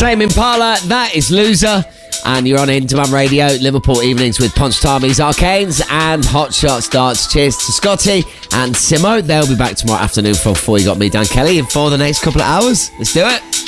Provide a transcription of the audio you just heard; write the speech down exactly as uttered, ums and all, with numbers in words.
Tame Impala, that is Loser. And you're on Into Man Radio, Liverpool Evenings with Punch Tommy's Arcanes and Hot Shot Starts. Cheers to Scotty and Simo. They'll be back tomorrow afternoon for Before You Got Me, Dan Kelly, and for the next couple of hours. Let's do it.